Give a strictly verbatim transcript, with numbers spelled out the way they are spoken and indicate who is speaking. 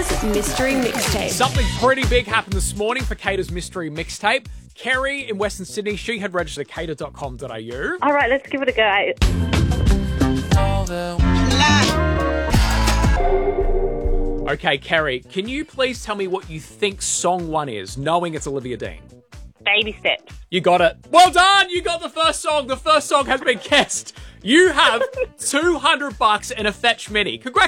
Speaker 1: Kata's Mystery Mixtape.
Speaker 2: Something pretty big happened this morning for Kata's Mystery Mixtape. Kerry in Western Sydney, she had registered at kata dot com dot a u.
Speaker 3: All right, let's give it a go.
Speaker 2: Okay, Kerry, can you please tell me what you think song one is, knowing it's Olivia Dean?
Speaker 3: Baby steps.
Speaker 2: You got it. Well done! You got the first song. The first song has been guessed. You have two hundred bucks and a Fetch Mini. Congratulations.